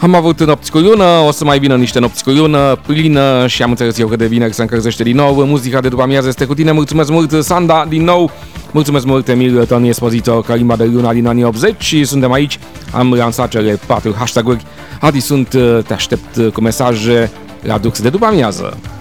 Am avut nopți cu lună, o să mai vină niște nopți cu lună plină și am înțeles eu că de vineri se încălzește din nou. Muzica de după amiază este cu tine. Mulțumesc mult, Sanda, din nou. Mulțumesc mult, Emil, Tony Esposito, Calimba de Luna din anii 80 și suntem aici. Am lansat cele 4 hashtag-uri. Adi sunt, te aștept cu mesaje la Dux de după amiază.